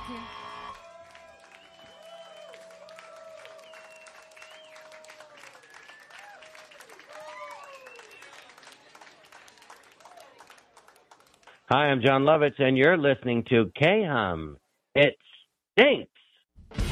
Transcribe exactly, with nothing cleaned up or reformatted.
you. Hi, I'm John Lovitz, and you're listening to K-Hum. It stinks.